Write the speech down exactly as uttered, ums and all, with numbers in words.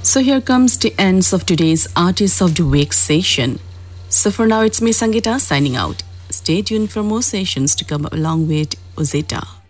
So here comes the ends of today's Artists of the Week session. So for now, it's me, Sangeeta, signing out. Stay tuned for more sessions to come along with Ozeta.